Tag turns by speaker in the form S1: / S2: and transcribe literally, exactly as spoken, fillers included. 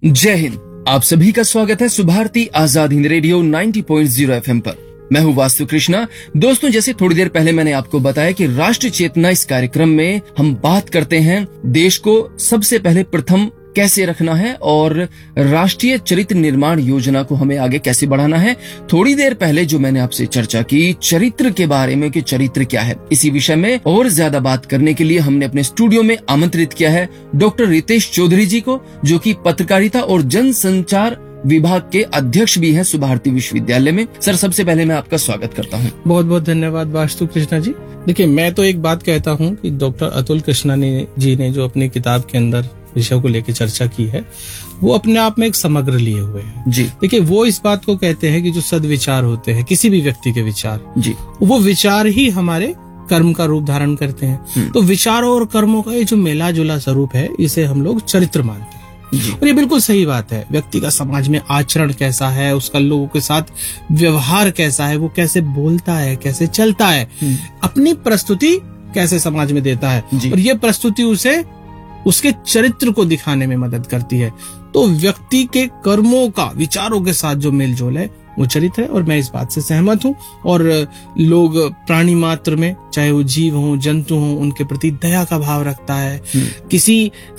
S1: जय हिंद। आप सभी का स्वागत है सुभारती आजाद हिंद रेडियो नब्बे पॉइंट शून्य एफएम पर। मैं हूँ वास्तु कृष्णा। दोस्तों, जैसे थोड़ी देर पहले मैंने आपको बताया कि राष्ट्रीय चेतना इस कार्यक्रम में हम बात करते हैं देश को सबसे पहले प्रथम कैसे रखना है और राष्ट्रीय चरित्र निर्माण योजना को हमें आगे कैसे बढ़ाना है। थोड़ी देर पहले जो मैंने आपसे चर्चा की चरित्र के बारे में कि चरित्र क्या है, इसी विषय में और ज्यादा बात करने के लिए हमने अपने स्टूडियो में आमंत्रित किया है डॉक्टर रितेश चौधरी जी को, जो कि पत्रकारिता और जनसंचार विभाग के अध्यक्ष भी हैं सुभारती विश्वविद्यालय में। सर, सबसे पहले मैं आपका स्वागत करता हूं।
S2: बहुत बहुत धन्यवाद वास्तु कृष्णा जी। देखिए, मैं तो एक बात कहता हूं कि डॉक्टर अतुल कृष्णा ने जी ने जो अपनी किताब के अंदर विषय को लेकर चर्चा की है, वो अपने आप में एक समग्र लिए हुए हैं
S1: जी।
S2: देखिए, वो इस बात को कहते हैं कि जो सद्विचार होते हैं, किसी भी व्यक्ति के विचार जी, वो विचार ही हमारे कर्म का रूप धारण करते हैं। तो विचारों और कर्मों का ये जो मेला जुला स्वरूप है, इसे हम लोग चरित्र मानते हैं जी। और ये बिल्कुल सही बात है। व्यक्ति का समाज में आचरण कैसा है, उसका लोगों के साथ व्यवहार कैसा है, वो कैसे बोलता है, कैसे चलता है, अपनी प्रस्तुति कैसे समाज में देता है, और ये प्रस्तुति उसे उसके चरित्र को दिखाने में मदद करती है। तो व्यक्ति के कर्मों का विचारों के साथ जो मेलजोल है वो चरित्र है, और मैं इस बात से सहमत हूँ। और लोग प्राणी मात्र में, चाहे वो जीव हो, जंतु हो, उनके प्रति दया का भाव रखता है। किसी